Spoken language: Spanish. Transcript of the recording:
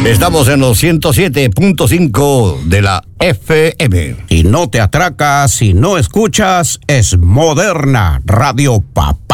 Estamos en los 107.5 de la FM. Y no te atracas si no escuchas, es Moderna Radio Pap.